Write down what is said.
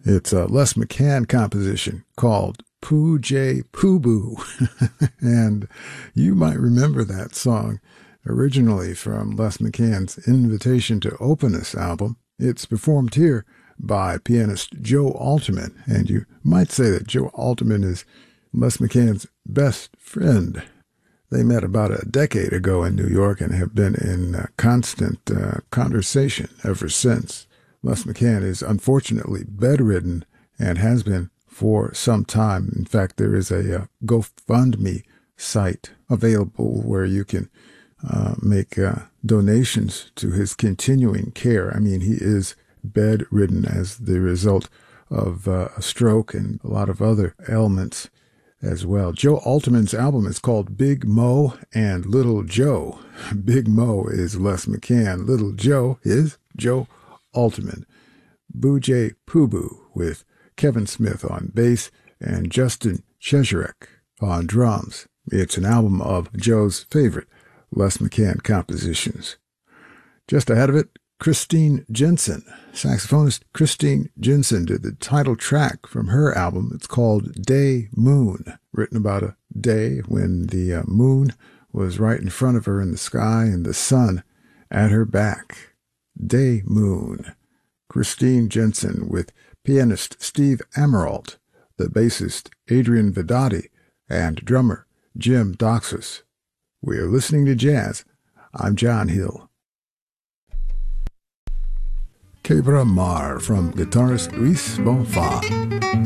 It's a Les McCann composition called Pooh Jay Pooh Boo. And you might remember that song originally from Les McCann's Invitation to Open Us album. It's performed here by pianist Joe Alterman, and you might say that Joe Alterman is Les McCann's best friend. They met about a decade ago in New York and have been in constant conversation ever since. Les McCann is unfortunately bedridden and has been for some time. In fact, there is a GoFundMe site available where you can make donations to his continuing care. I mean, he is bedridden as the result of a stroke and a lot of other ailments as well. Joe Alterman's album is called Big Mo and Little Joe. Big Mo is Les McCann. Little Joe is Joe Alterman. Pooh Jay Pooh Boo with Kevin Smith on bass and Justin Chesarek on drums. It's an album of Joe's favorite Les McCann compositions. Just ahead of it, Christine Jensen. Saxophonist Christine Jensen did the title track from her album. It's called Day Moon, written about a day when the moon was right in front of her in the sky and the sun at her back. Day Moon. Christine Jensen with pianist Steve Ameralt, the bassist Adrian Vedati, and drummer Jim Doxas. We're listening to jazz. I'm John Hill. Quebra Mar from guitarist Luis Bonfa.